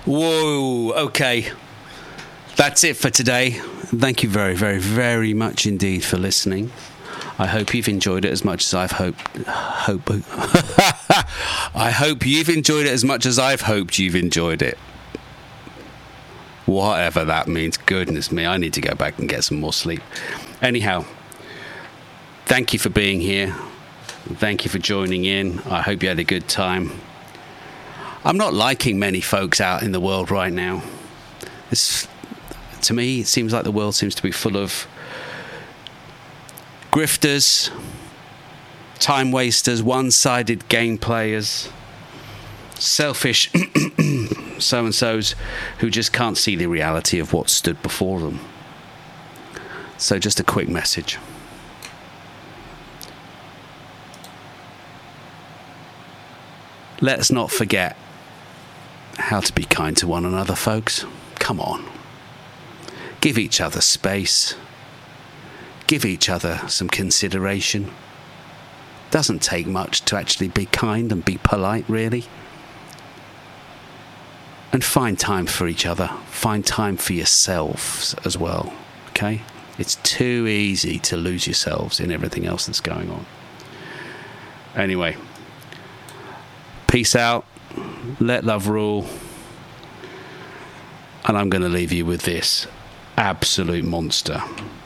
Whoa, okay. That's it for today. Thank you very, very, very much indeed for listening. I hope you've enjoyed it as much as I've hoped. I hope you've enjoyed it as much as I've hoped you've enjoyed it. Whatever that means. Goodness me, I need to go back and get some more sleep. Anyhow, thank you for being here. Thank you for joining in. I hope you had a good time. I'm not liking many folks out in the world right now. To me, it seems like the world seems to be full of grifters, time wasters, one-sided game players, selfish so-and-sos who just can't see the reality of what stood before them. So just a quick message. Let's not forget how to be kind to one another, folks. Come on. Give each other space. Give each other some consideration. Doesn't take much to actually be kind and be polite, really. And find time for each other. Find time for yourselves as well, okay? It's too easy to lose yourselves in everything else that's going on. Anyway, peace out. Let love rule. And I'm going to leave you with this absolute monster.